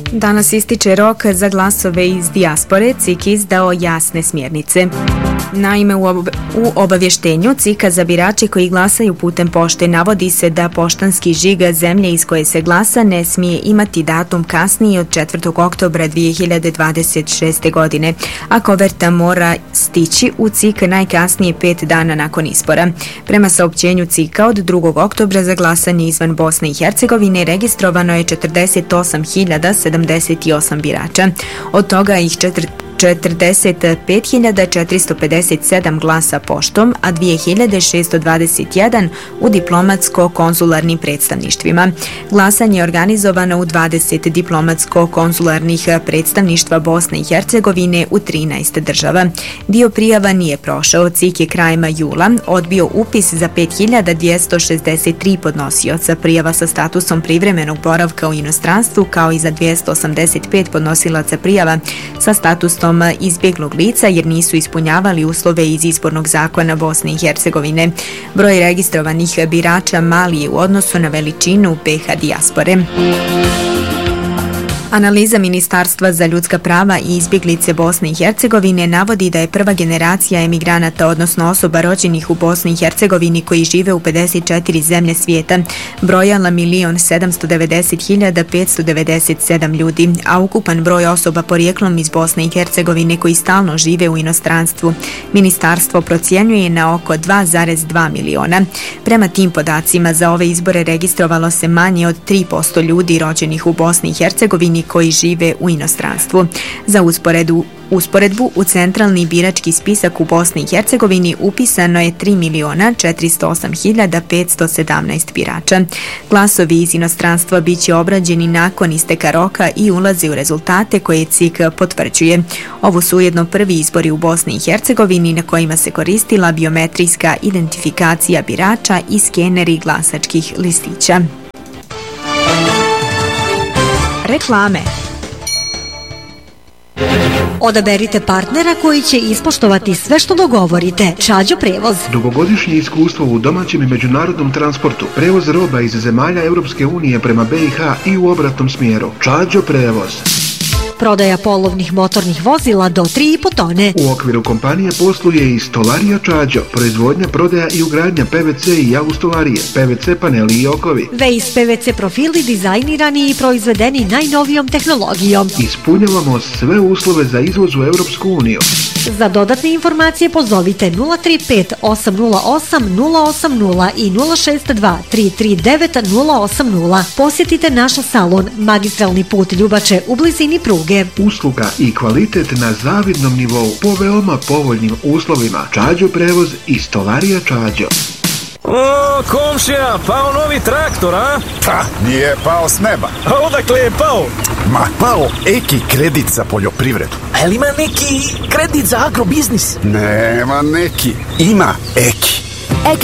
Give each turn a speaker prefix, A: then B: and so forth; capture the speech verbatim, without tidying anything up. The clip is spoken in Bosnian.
A: Danas ističe rok za glasove iz dijaspore. C I K izdao jasne smjernice. Naime, u, ob u obavještenju C I K-a za birače koji glasaju putem pošte navodi se da poštanski žig zemlje iz koje se glasa ne smije imati datum kasniji od četvrtog oktobra dvije hiljade dvadeset šeste. godine, a koverta mora stići u C I K najkasnije pet dana nakon izbora. Prema saopćenju C I K-a od drugog oktobra za glasanje izvan Bosne i Hercegovine registrovano je četrdeset osam hiljada sedamdeset osam birača. Od toga ih četrdeset pet hiljada četiristo pedeset sedam glasa poštom, a dvije hiljade šesto dvadeset jedan u diplomatsko-konzularnim predstavništvima. Glasanje je organizovano u dvadeset diplomatsko-konzularnih predstavništva Bosne i Hercegovine u trinaest država. Dio prijava nije prošao. C I K je krajem jula odbio upis za pet hiljada dvjesto šezdeset tri podnosioca prijava sa statusom privremenog boravka u inostranstvu, kao i za dvjesto osamdeset pet podnosilaca prijava sa statusom izbjeglog lica jer nisu ispunjavali uslove iz izbornog zakona Bosne i Hercegovine. Broj registrovanih birača mali je u odnosu na veličinu B iH dijaspore. Analiza Ministarstva za ljudska prava i izbjeglice Bosne i Hercegovine navodi da je prva generacija emigranata, odnosno osoba rođenih u Bosni i Hercegovini koji žive u pedeset četiri zemlje svijeta, brojala milion sedamsto devedeset hiljada petsto devedeset sedam ljudi, a ukupan broj osoba porijeklom iz Bosne i Hercegovine koji stalno žive u inostranstvu ministarstvo procjenjuje na oko dva zarez dva miliona. Prema tim podacima za ove izbore registrovalo se manje od tri posto ljudi rođenih u Bosni i Hercegovini koji žive u inostranstvu. Za usporedu Usporedbu u centralni birački spisak u Bosni i Hercegovini upisano je tri miliona četiristo osam hiljada petsto sedamnaest birača. Glasovi iz inostranstva biće obrađeni nakon isteka roka i ulaze u rezultate koje C I K potvrđuje. Ovo su ujedno prvi izbori u Bosni i Hercegovini na kojima se koristila biometrijska identifikacija birača i skeneri glasačkih listića.
B: Reklame. Odaberite partnera koji će ispoštovati sve što dogovorite. Čađo prevoz.
C: Dugogodišnje iskustvo u domaćem i međunarodnom transportu, prevoz roba iz zemalja Europske unije prema B iH i u obratnom smjeru. Čađo prevoz.
B: Prodaja polovnih motornih vozila do tri i po tone.
C: U okviru kompanije posluje i Stolarija Čađo, proizvodnja, prodaja i ugradnja P V C i autostolarije, P V C paneli i okovi.
B: Vejs P V C profili dizajnirani i proizvedeni najnovijom tehnologijom.
C: Ispunjavamo sve uslove za izvoz u Europsku uniju.
B: Za dodatne informacije pozovite nula tri pet osam nula osam nula osam nula i nula šest dva tri tri devet nula osam nula. Posjetite naš salon Magistralni put Ljubače u blizini pruge.
C: Usluga i kvalitet na zavidnom nivou po veoma povoljnim uslovima. Čađo prevoz i Stolarija Čađo.
D: O, komšija, pao novi traktor, a?
E: Pa, nije pao s neba.
D: A odakle je pao?
E: Ma, pao Eki kredit za poljoprivredu.
D: A li ima neki kredit za agrobiznis?
E: Nema neki, ima Eki.